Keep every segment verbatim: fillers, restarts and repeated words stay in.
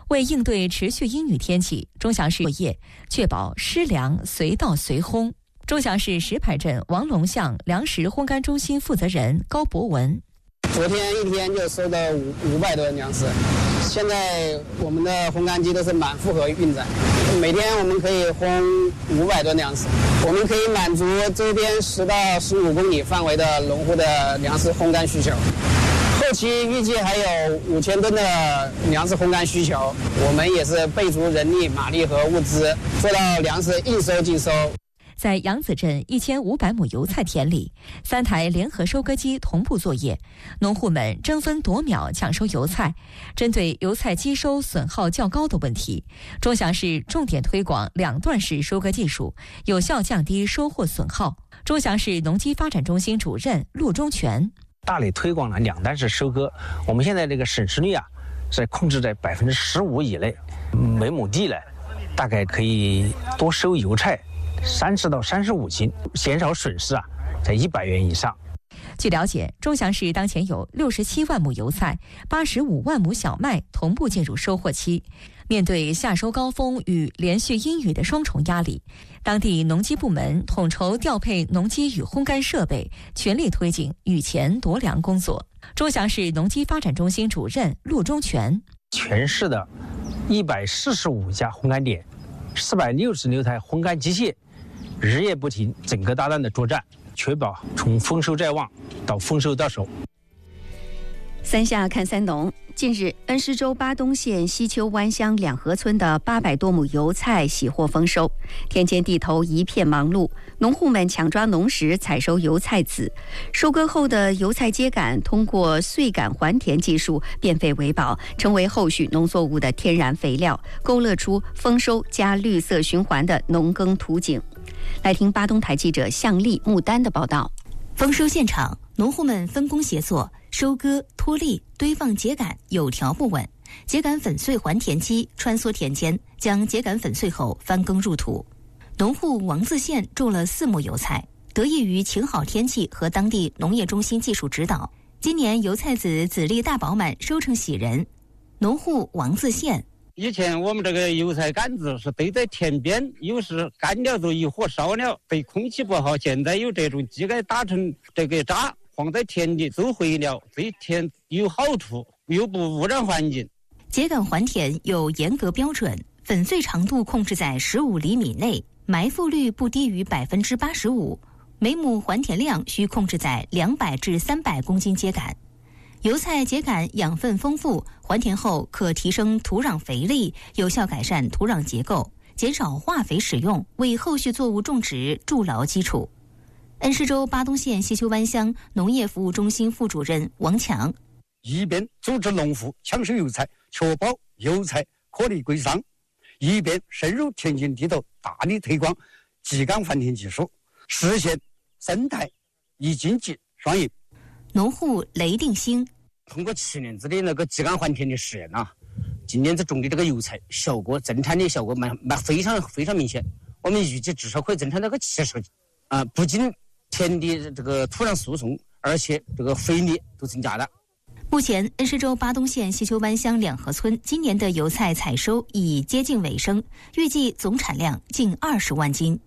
为应对持续阴雨天气，钟祥市作业确保湿粮随到随烘。钟祥市石牌镇王龙巷粮食烘干中心负责人高博文： 昨天一天就收到五五百多粮食，现在我们的烘干机都是满负荷运转，每天我们可以烘五百吨粮食，我们可以满足周边十到十五公里范围的农户的粮食烘干需求。后期预计还有五千吨的粮食烘干需求，我们也是备足人力、马力和物资，做到粮食应收尽收。 在杨子镇一千五百亩油菜田里，三台联合收割机同步作业，农户们争分夺秒抢收油菜。针对油菜机收损耗较高的问题，钟祥市重点推广两段式收割技术，有效降低收获损耗。钟祥市农机发展中心主任陆中全： 大力推广了两段式收割，我们现在这个省时率啊，是控制在百分之十五以内，每亩地呢，大概可以多收油菜三十到三十五斤，减少损失啊，在一百元以上。 据了解，钟祥市当前有六十七万亩油菜、八十五万亩小麦同步进入收获期。面对夏收高峰与连续阴雨的双重压力，当地农机部门统筹调配农机与烘干设备，全力推进雨前夺粮工作。钟祥市农机发展中心主任陆中全： 全市的一百四十五家烘干点，四百六十六台烘干机械，日夜不停，整个大段的作战，确保从丰收在望到丰收到手。 三下看三农。近日，恩施州巴东县西丘湾乡两河村的八百多亩油菜喜获丰收，田间地头一片忙碌，农户们抢抓农时采收油菜籽。收割后的油菜秸秆通过穗秆还田技术变废为宝，成为后续农作物的天然肥料，勾勒出丰收加绿色循环的农耕图景。来听巴东台记者向丽、穆丹的报道。 丰收现场，农户们分工协作，收割、脱粒、堆放秸秆有条不紊。秸秆粉碎还田机穿梭田间，将秸秆粉碎后翻耕入土。农户王自宪种了四亩油菜，得益于晴好天气和当地农业中心技术指导，今年油菜籽籽粒大饱满，收成喜人。农户王自宪： 以前我们这个油菜杆子是堆在田边，有时干了就一火烧了，对空气不好。现在有这种秸秆打成这个渣，放在田里走回了，对田有好处，又不污染环境。 秸秆还田有严格标准，粉碎长度控制在十五厘米内，埋伏率不低于百分之八十五，每亩还田量需控制在两百至三百公斤秸秆。油菜秸秆养分丰富，还田后可提升土壤肥力，有效改善土壤结构，减少化肥使用，为后续作物种植筑牢基础。恩施州巴东县西丘湾乡农业服务中心副主任王强： 一边组织农户抢收油菜，确保油菜颗粒归商，一边深入田间地头，大力推广秸秆还田技术，实现生态与经济双赢。 农户雷定兴： 通过七年制的那个秸秆还田的实验啊，今年子种的这个油菜效果增产的效果蛮蛮非常非常明显。我们预计至少可以增产那个七十个斤啊！不仅田地这个土壤输送，而且这个肥力都增加了。 目前，恩施州巴东县西丘湾乡两河村今年的油菜采收已接近尾声，预计总产量近二十万斤。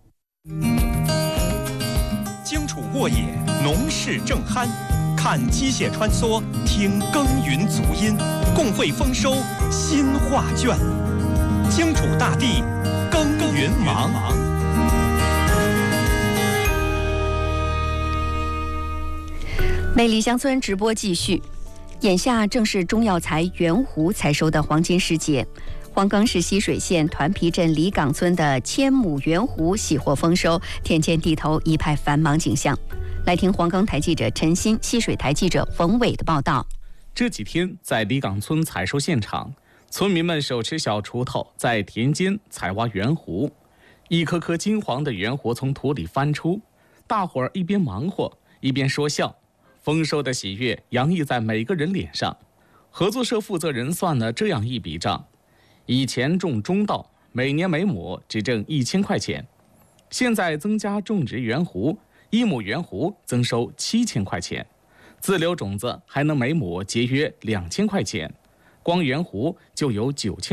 荆楚沃野，农事正酣。看机械穿梭，听耕耘足音，共绘丰收新画卷。荆楚大地，耕耘忙。 美丽乡村直播继续，眼下正是中药材圆弧采收的黄金时节。黄冈市溪水县团皮镇李岗村的千亩圆弧喜获丰收，田间地头一派繁忙景象。来听黄冈台记者陈鑫、溪水台记者冯伟的报道。 这几天，在李岗村采收现场，村民们手持小锄头在田间采挖圆弧，一颗颗金黄的圆弧从土里翻出，大伙儿一边忙活一边说笑，丰收的喜悦洋溢在每个人脸上。合作社负责人算了这样一笔账：以前种中稻，每年每亩只挣一千块钱，现在增加种植圆弧，一亩圆弧增收七千块钱，自留种子还能每亩节约两千块钱，光圆弧就有九千。